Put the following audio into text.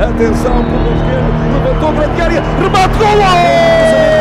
Atenção, por esquerdo, levantou, grande área, remate, golo!